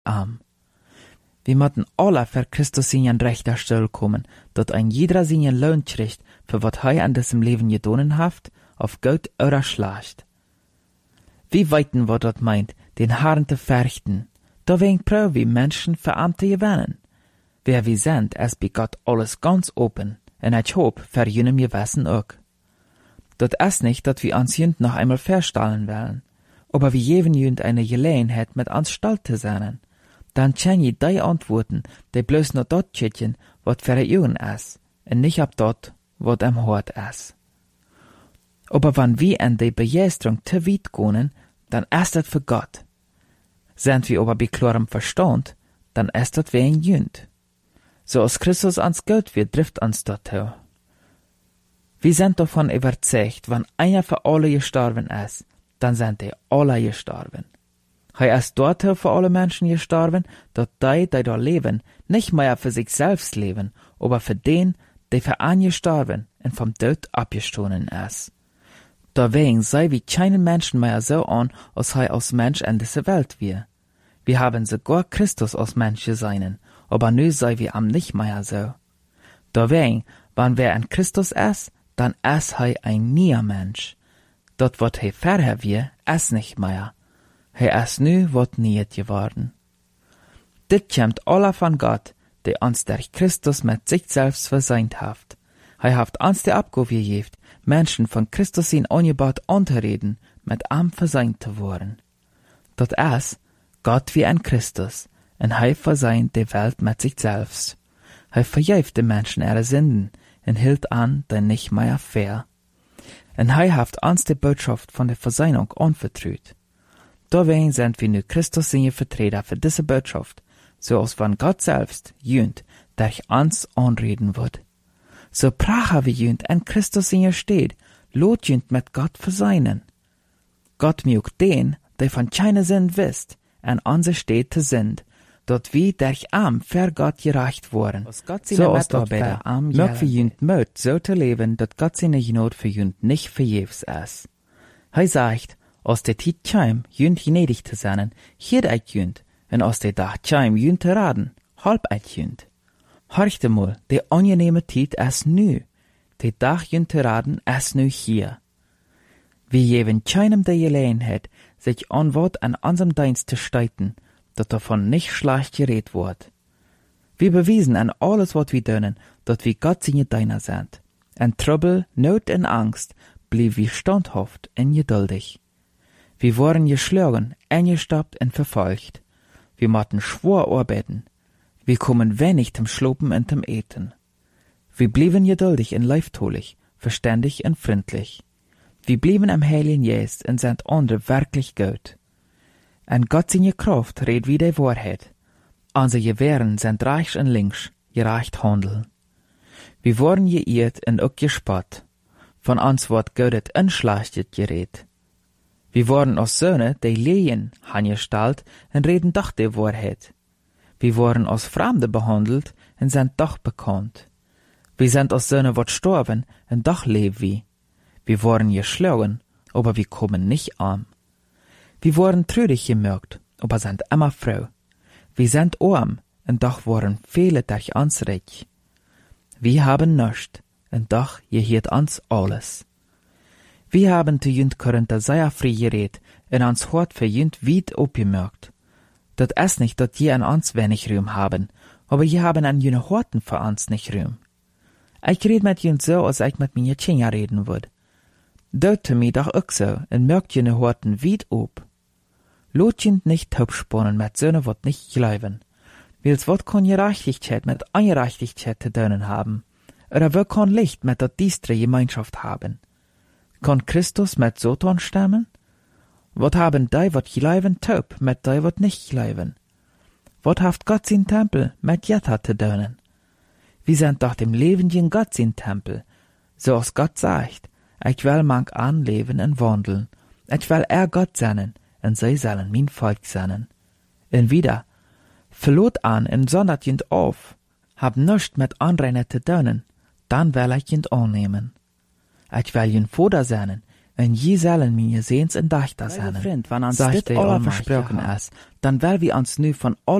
arm. Wir motten alle für Christus in den rechter Stelle kommen, dat ein jeder seinen Lohn kriegt, für wat hei an diesem Leben gedonen haft, auf gut oder schlecht. Wie weiten wat dat meint, den Haaren te verchten, da wegen prau wie Menschen Veramte gewinnen. Wer wie sind, es bei Gott alles ganz open, en ich hoop, für jenem gewissen ook. Dat ist nicht, dat wir ans Jünd noch einmal verstellen wollen, aber wie jeden Jünd eine Gelegenheit mit ans Stall zu sein, dann chen je die antworten, die bloß noch dort tschütchen, wat für Jungen ist, en nicht ab dort, wat am Hort ist. Aber wenn wir in die Begeisterung zu weit gehen, dann ist das für Gott. Sind wir aber bei klarem Verstand, dann ist das wie ein Jünd. So als Christus ans Geld wird, trifft uns dazu. Wir sind davon überzeugt, wenn einer für alle gestorben ist, dann sind die alle gestorben. Er ist dort für alle Menschen gestorben, dass die da leben, nicht mehr für sich selbst leben, aber für den, der für einen gestorben und vom Tod abgestoßen ist. Deswegen sei wir keinen Menschen mehr so an, als er als Mensch in dieser Welt wir. Wir haben sogar Christus als Mensch gesehen, aber nu sei wir am nicht mehr so. Deswegen, wenn wer in Christus ist, dann ist er ein neuer Mensch. Dort wat er vorher wir, ist nicht mehr. Er ist nu wat niet geworden. Dit kommt alle von Gott, der uns durch Christus mit sich selbst verseint haft. Er haft uns die Abgabe gegeben, Menschen von Christus in Angebot anzureden, mit ihm verseint zu worden. Dort ist Gott wie ein Christus, und er verseint die Welt mit sich selbst. Er vergibt den Menschen ihre Sünden, und hielt an, denn nicht mehr fair. Und er haft uns die Botschaft von der Versöhnung anvertraut. Deswegen sind wir nu Christus seine Vertreter für diese Botschaft, so als wenn Gott selbst jünd durch uns anreden wird. So pracher wie jünd in Christus in ihr steht, lot jünd mit Gott versöhnen. Gott mögt den, der von keiner Sinn wisst, an unser steht zu sind, dort wie durch am für Gott gereicht worden. So als dort für am mögt wie jünd mögt so zu leben, dass Gott seine Gnade für jünd nicht vergebens ist. Er sagt, aus der Tid käm, jünd gnädig zu sein, hier eit jünd, und aus der Dach käm, jünd zu raden, halb eit jünd. Horchte mal, der angenehme Tid ist nu, der Dach jünd zu raden ist nu hier. Wir geben keinem der Gelegenheit, sich an Wort an unserem Dienst zu steiten, dass davon nicht schlecht geredet wird. Wir bewiesen an alles, was wir tun, dass wir Gott seine Diener sind. In Trouble, Not und Angst blieb wir standhaft und geduldig. Wir wurden geschlagen, eingestoppt und verfolgt. Wir mussten schwer arbeiten. Wir kommen wenig zum Schlopen und zum Eten. Wir blieben geduldig und leiftolig, verständig und freundlich. Wir blieben am Heiligen Geist und sind andere wirklich gut. Und Gott seine Kraft redet wie die Wahrheit. Unsere Gewehren sind rechts und links, gerecht handeln. Wir wurden geirrt und auch gespott. Von uns wird Gott unschlechtet geredet. Wir wurden als Söhne, die Lehen angestellt und reden doch die Wahrheit. Wir wurden als Fremde behandelt und sind doch bekannt. Wir sind als Söhne wat sterben und doch leben wir. Wir wurden geschlagen, aber wir kommen nicht arm. Wir wurden trüdig gemerkt, aber sind immer froh. Wir sind arm und doch wurden viele durch uns reich. Wir haben nichts und doch gehört uns alles. Wir haben zu jünd Korinther sehr frei geredet und uns Hort für jünd weit aufgemerkt. Das ist nicht, dass die an uns wenig Ruhm haben, aber die haben an jüne Horten für uns nicht Ruhm. Ich red mit jünd so, als ich mit mir Kinder reden würde. Dort mir doch auch so und merkt jüne Horten weit ob. Lot jünd nicht taubsponnen mit Söhne, wat nicht glauben. Wils wat kann Gerechtigkeit mit Ungerechtigkeit zu tun haben? Oder wo kann Licht mit der diestre Gemeinschaft haben? Kann Christus mit Satan stammen? Wat haben die, wat glauben, taub, mit die, wat nicht glauben? Wat haft Gott sein Tempel mit Jetta zu tun? Wir sind doch dem lebenden Gott sein Tempel. So als Gott sagt, ich will mank anleben und wandeln. Ich will Gott sein, und sie sollen mein Volk sein. Und wieder, verlot an und sondert jünd auf, hab nichts mit Anreiner zu tun, dann will ich jünd annehmen. Ich will jünd Vater sein, En je zullen mir sehens en dachter zijn, Vriend, wanneer ons zegt dit hij alle al versproken versproken is, dan wel we ons nu van